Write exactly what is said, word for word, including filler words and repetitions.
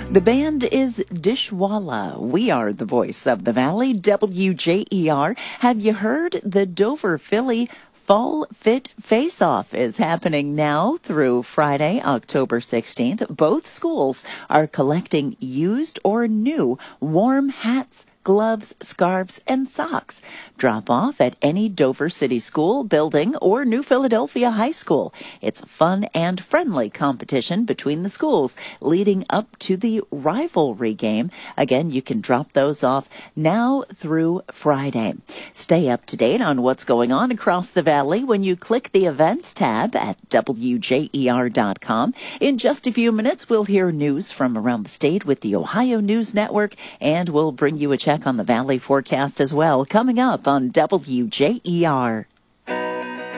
The band is Dishwalla. We are the voice of the Valley, W J E R. Have you heard the Dover Philly Fall Fit Face-Off is happening now through Friday, October sixteenth. Both schools are collecting used or new warm hats, gloves, scarves, and socks. Drop off at any Dover City School, building, or New Philadelphia High School. It's a fun and friendly competition between the schools leading up to the rivalry game. Again, you can drop those off now through Friday. Stay up to date on what's going on across the Valley when you click the Events tab at W J E R dot com. In just a few minutes, we'll hear news from around the state with the Ohio News Network, and we'll bring you a check on the Valley forecast as well, coming up on W J E R.